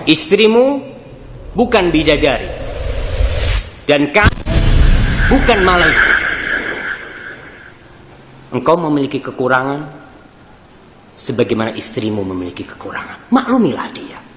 Istrimu bukan bidadari, dan kamu bukan malaikat. Engkau memiliki kekurangan sebagaimana istrimu memiliki kekurangan. Maklumilah dia.